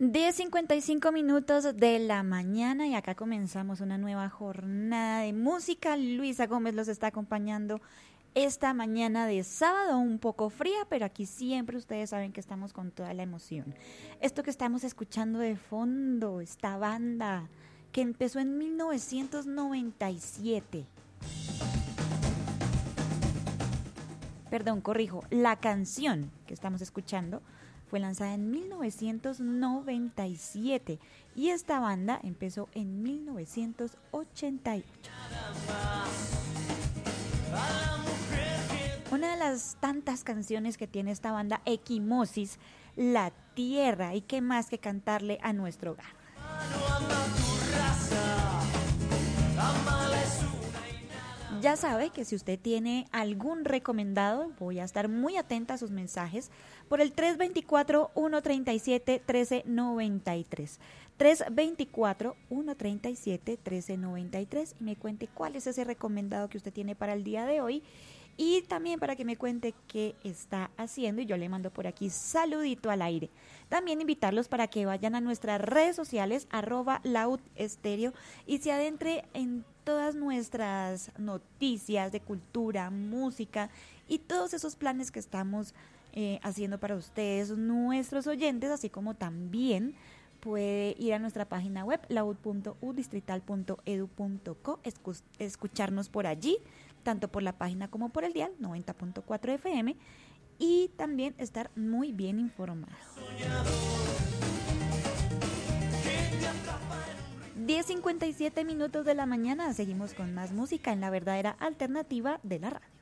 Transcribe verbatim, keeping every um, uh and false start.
diez cincuenta y cinco minutos de la mañana y acá comenzamos una nueva jornada de música. Luisa Gómez los está acompañando esta mañana de sábado, un poco fría, pero aquí siempre ustedes saben que estamos con toda la emoción. Esto que estamos escuchando de fondo, esta banda que empezó en mil novecientos noventa y siete. Perdón, corrijo, la canción que estamos escuchando fue lanzada en mil novecientos noventa y siete y esta banda empezó en mil novecientos ochenta y ocho. Una de las tantas canciones que tiene esta banda, Equimosis, La Tierra, y qué más que cantarle a nuestro hogar. Ya sabe que si usted tiene algún recomendado, voy a estar muy atenta a sus mensajes por el tres dos cuatro, uno tres siete, uno tres nueve tres. tres dos cuatro, uno tres siete, uno tres nueve tres y me cuente cuál es ese recomendado que usted tiene para el día de hoy y también para que me cuente qué está haciendo y yo le mando por aquí saludito al aire. También invitarlos para que vayan a nuestras redes sociales arroba laud estéreo y se adentre en todas nuestras noticias de cultura, música y todos esos planes que estamos eh, haciendo para ustedes, nuestros oyentes, así como también puede ir a nuestra página web laud punto u distrital punto edu punto co, escu- escucharnos por allí, tanto por la página como por el dial noventa punto cuatro F M y también estar muy bien informado. diez cincuenta y siete minutos de la mañana, seguimos con más música en la verdadera alternativa de la radio.